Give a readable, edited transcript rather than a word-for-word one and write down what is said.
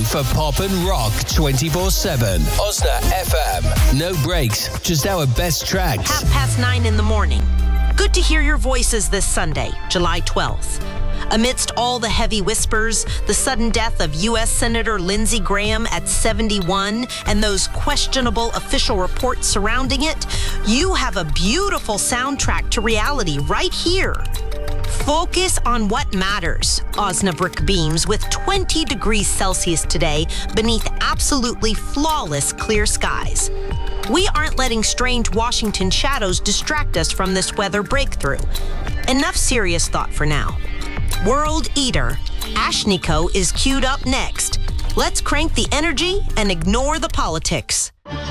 for pop and rock 24/7. Osna FM. No breaks, just our best tracks. 9:30 in the morning. Good to hear your voices this Sunday, July 12th. Amidst all the heavy whispers, the sudden death of U.S. Senator Lindsey Graham at 71, and those questionable official reports surrounding it, you have a beautiful soundtrack to reality right here. Focus on what matters. Osnabrück beams with 20 degrees Celsius today beneath absolutely flawless clear skies. We aren't letting strange Washington shadows distract us from this weather breakthrough. Enough serious thought for now. World Eater, Ashniko is queued up next. Let's crank the energy and ignore the politics.